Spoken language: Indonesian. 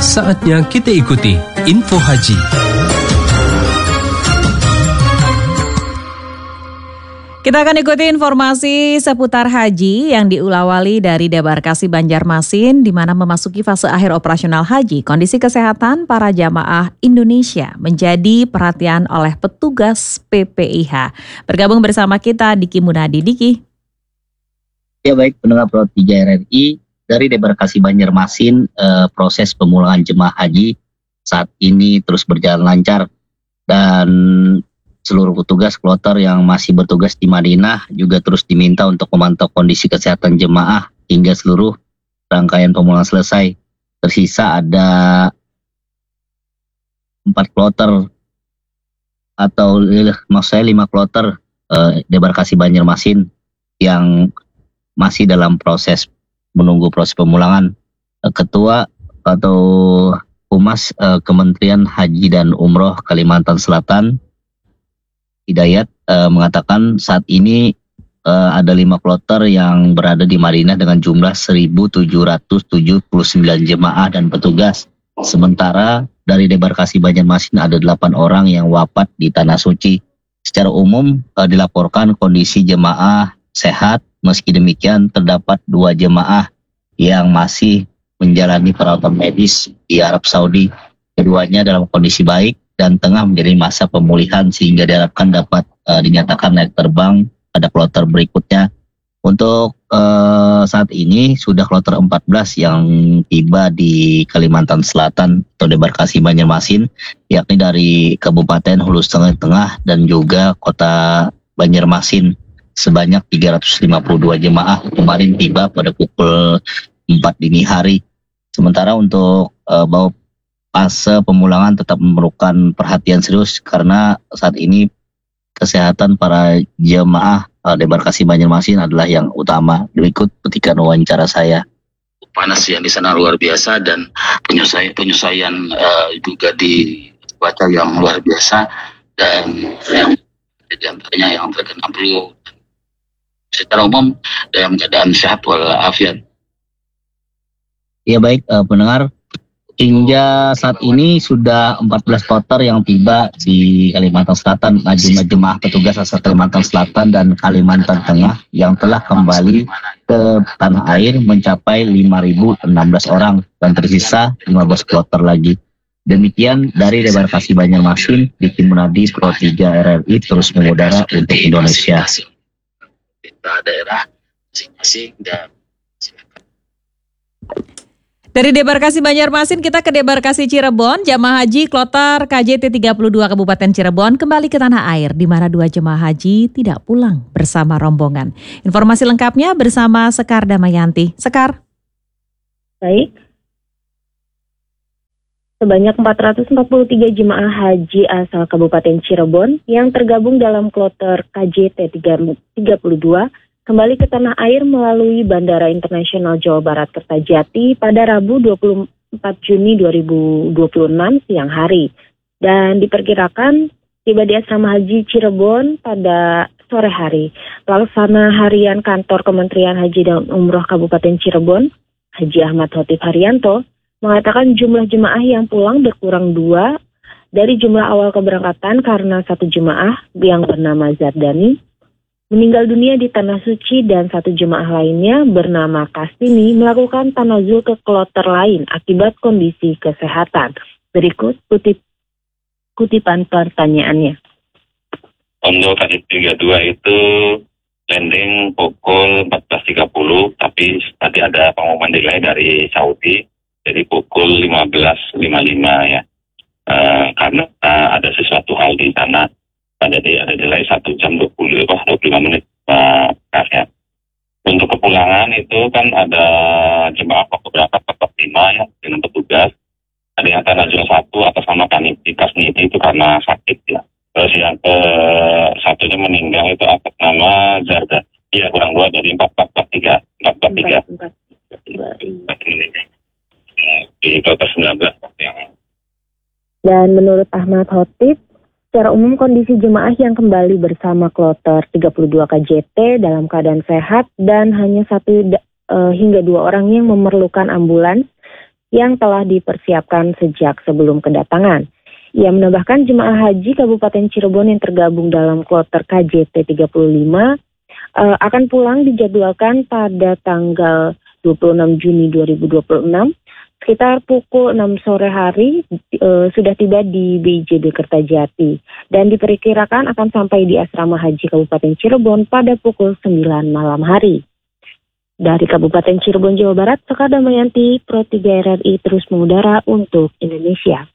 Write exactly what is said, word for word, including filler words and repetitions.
Saatnya kita ikuti Info Haji. Kita akan ikuti informasi seputar haji yang diulawali dari Debarkasi Banjarmasin di mana memasuki fase akhir operasional haji. Kondisi kesehatan para jamaah Indonesia menjadi perhatian oleh petugas P P I H. Bergabung bersama kita Diki Munadi. Diki. Ya baik, pendengar Pro tiga R R I dari Debarkasi Banjarmasin, eh, proses pemulangan jemaah haji saat ini terus berjalan lancar dan seluruh petugas kloter yang masih bertugas di Madinah juga terus diminta untuk memantau kondisi kesehatan jemaah hingga seluruh rangkaian pemulangan selesai. Tersisa ada empat kloter atau eh, maksud saya lima kloter eh, Debarkasi Banjarmasin yang masih dalam proses menunggu proses pemulangan. Eh, Ketua atau Humas eh, Kementerian Haji dan Umroh Kalimantan Selatan Hidayat uh, mengatakan saat ini uh, ada lima kloter yang berada di Madinah dengan jumlah seribu tujuh ratus tujuh puluh sembilan jemaah dan petugas. Sementara dari Debarkasi Banjarmasin ada delapan orang yang wafat di Tanah Suci. Secara umum uh, dilaporkan kondisi jemaah sehat, meski demikian terdapat dua jemaah yang masih menjalani perawatan medis di Arab Saudi. Keduanya dalam kondisi baik dan tengah menjadi masa pemulihan sehingga diharapkan dapat uh, dinyatakan naik terbang pada kloter berikutnya. Untuk uh, saat ini sudah kloter empat belas yang tiba di Kalimantan Selatan atau Debarkasi Banjarmasin, yakni dari Kabupaten Hulu Tengah dan juga Kota Banjarmasin. Sebanyak tiga ratus lima puluh dua jemaah kemarin tiba pada pukul empat dini hari. Sementara untuk uh, bawa fase pemulangan tetap memerlukan perhatian serius karena saat ini kesehatan para jemaah uh, Debarkasi Banjarmasin adalah yang utama. Berikut petikan wawancara saya. Panas yang di sana luar biasa dan penyelesaian penyelesaian uh, juga di cuaca yang luar biasa dan yang di antaranya yang terkena flu. Secara umum dalam keadaan sehat walafiat. Ya baik uh, pendengar. Hingga saat ini sudah empat belas kloter yang tiba di Kalimantan Selatan. Jumlah jemaah petugas asal Kalimantan Selatan dan Kalimantan Tengah yang telah kembali ke tanah air mencapai lima ribu enam belas orang dan tersisa lima belas kloter lagi. Demikian dari Debarkasi Banjarmasin, Diki Munadi, Pro tiga R R I terus mengudara untuk Indonesia. Kita daerah masing-masing dan Dari Debarkasi Banjarmasin kita ke Debarkasi Cirebon. Jemaah haji kloter K J T tiga puluh dua Kabupaten Cirebon kembali ke tanah air di mana dua jemaah haji tidak pulang bersama rombongan. Informasi lengkapnya bersama Sekar Damayanti. Sekar. Baik. Sebanyak empat ratus empat puluh tiga jemaah haji asal Kabupaten Cirebon yang tergabung dalam kloter K J T tiga puluh dua kembali ke tanah air melalui Bandara Internasional Jawa Barat Kertajati pada Rabu dua puluh empat Juni dua ribu dua puluh enam siang hari. Dan diperkirakan tiba di Asrama Haji Cirebon pada sore hari. Pelaksana harian kantor Kementerian Haji dan Umroh Kabupaten Cirebon, Haji Ahmad Khotif Haryanto, mengatakan jumlah jemaah yang pulang berkurang dua dari jumlah awal keberangkatan karena satu jemaah yang bernama Zardani meninggal dunia di Tanah Suci dan satu jemaah lainnya bernama Kastini melakukan tanazul ke kloter lain akibat kondisi kesehatan. Berikut kutip, kutipan pertanyaannya. Untuk K J T tiga puluh dua itu landing pukul empat belas tiga puluh, tapi tadi ada pengumuman delay dari Saudi, jadi pukul lima belas lima puluh lima ya. Uh, karena uh, ada sesuatu hal di sana. Ada di ada delay satu jam dua puluh lima menit uh, ya. Untuk kepulangan itu kan ada jemaah pokok berangkat tetap lima ya dengan petugas. Ada yang tanazul satu atas nama Kaniti Kasniti itu karena sakit ya. Terus yang ke satunya meninggal itu atas nama Zarda. Iya kurang dua dari empat empat empat tiga empat empat tiga. Di kloter sembilan belas yang. Dan menurut Ahmad Khotif, secara umum kondisi jemaah yang kembali bersama kloter tiga puluh dua K J T dalam keadaan sehat dan hanya satu uh, hingga dua orang yang memerlukan ambulans yang telah dipersiapkan sejak sebelum kedatangan. Ia menambahkan jemaah haji Kabupaten Cirebon yang tergabung dalam kloter K J T tiga puluh lima uh, akan pulang dijadwalkan pada tanggal dua puluh enam Juni dua ribu dua puluh enam sekitar pukul enam sore hari uh, sudah tiba di B I J B Kertajati dan diperkirakan akan sampai di Asrama Haji Kabupaten Cirebon pada pukul sembilan malam hari. Dari Kabupaten Cirebon, Jawa Barat, Sekar Damayanti, Pro tiga R R I terus mengudara untuk Indonesia.